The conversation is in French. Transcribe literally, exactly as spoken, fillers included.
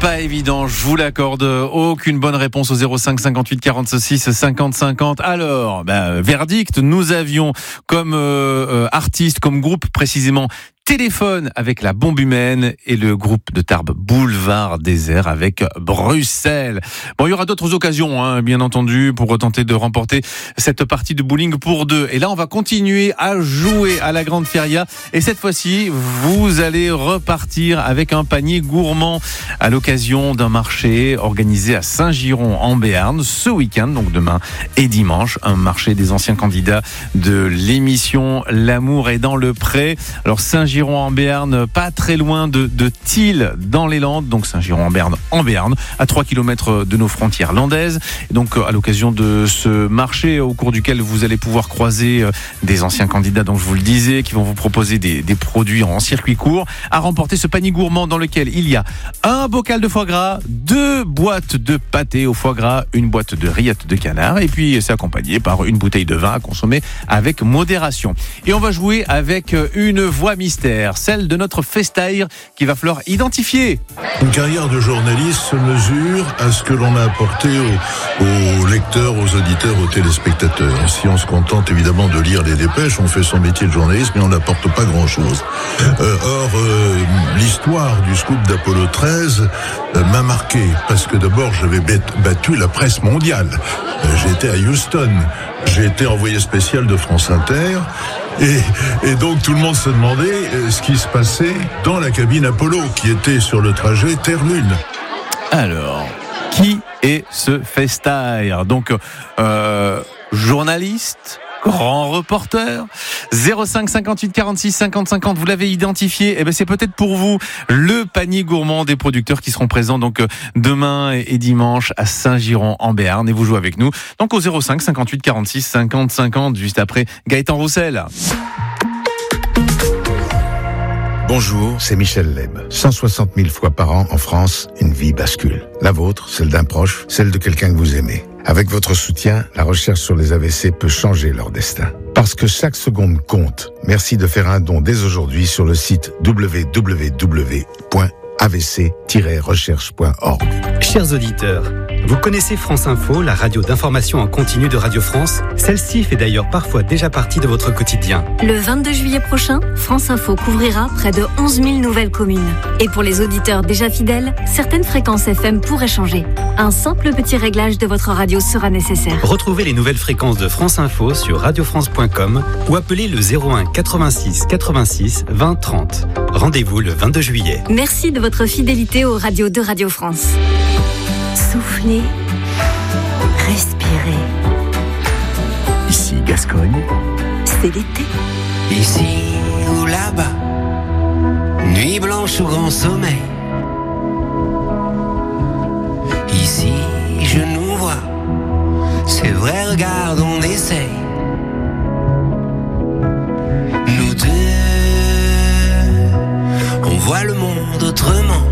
pas évident, je vous l'accorde. Aucune bonne réponse au zéro cinq cinquante-huit quarante-six cinquante cinquante. Alors, bah, verdict, nous avions comme euh, artiste, comme groupe précisément, Téléphone avec La Bombe Humaine et le groupe de Tarbes Boulevard Désert avec Bruxelles. Bon, il y aura d'autres occasions, hein, bien entendu, pour tenter de remporter cette partie de bowling pour deux. Et là, on va continuer à jouer à la Grande Feria. Et cette fois-ci, vous allez repartir avec un panier gourmand à l'occasion d'un marché organisé à Saint-Giron en Béarn ce week-end, donc demain et dimanche. Un marché des anciens candidats de l'émission L'amour est dans le pré. Alors, Saint-Giron en Béarn, pas très loin de, de Thiel dans les Landes, donc Saint-Giron en Béarn, en Béarn, à trois kilomètres de nos frontières landaises. Et donc à l'occasion de ce marché au cours duquel vous allez pouvoir croiser des anciens candidats, donc je vous le disais, qui vont vous proposer des, des produits en circuit court, à remporter ce panier gourmand dans lequel il y a un bocal de foie gras, deux boîtes de pâté au foie gras, une boîte de rillettes de canard, et puis c'est accompagné par une bouteille de vin à consommer avec modération. Et on va jouer avec une voix mystère, celle de notre festaire qu'il va falloir identifier. Une carrière de journaliste se mesure à ce que l'on a apporté aux, aux lecteurs, aux auditeurs, aux téléspectateurs. Si on se contente évidemment de lire les dépêches, on fait son métier de journaliste, mais on n'apporte pas grand-chose. Euh, or, euh, l'histoire du scoop d'Apollo treize euh, m'a marqué, parce que d'abord, j'avais battu la presse mondiale. Euh, j'ai été à Houston, j'ai été envoyé spécial de France Inter, Et, et donc tout le monde se demandait ce qui se passait dans la cabine Apollo, qui était sur le trajet Terre-Lune. Alors, qui est ce festaire ? Donc, euh, journaliste, grand reporter, zéro cinq cinquante-huit quarante-six cinquante cinquante, vous l'avez identifié, eh ben c'est peut-être pour vous le panier gourmand des producteurs qui seront présents donc demain et dimanche à Saint-Giron en Béarn, et vous jouez avec nous donc au zéro cinq cinquante-huit quarante-six cinquante cinquante, juste après Gaëtan Roussel. Bonjour, c'est Michel Leb. cent soixante mille fois par an en France, une vie bascule. La vôtre, celle d'un proche, celle de quelqu'un que vous aimez. Avec votre soutien, la recherche sur les A V C peut changer leur destin. Parce que chaque seconde compte, merci de faire un don dès aujourd'hui sur le site w w w point a v c tiret recherche point org. Chers auditeurs, vous connaissez France Info, la radio d'information en continu de Radio France ? Celle-ci fait d'ailleurs parfois déjà partie de votre quotidien. Le vingt-deux juillet prochain, France Info couvrira près de onze mille nouvelles communes. Et pour les auditeurs déjà fidèles, certaines fréquences F M pourraient changer. Un simple petit réglage de votre radio sera nécessaire. Retrouvez les nouvelles fréquences de France Info sur radio france point com ou appelez le zéro un quatre-vingt-six quatre-vingt-six vingt trente. Rendez-vous le vingt-deux juillet. Merci de votre fidélité aux radios de Radio France. Soufflez, respirez. Ici Gascogne, c'est l'été. Ici ou là-bas, nuit blanche ou grand sommeil. Ici je nous vois, c'est vrai, regarde, on essaye. Nous deux, on voit le monde autrement.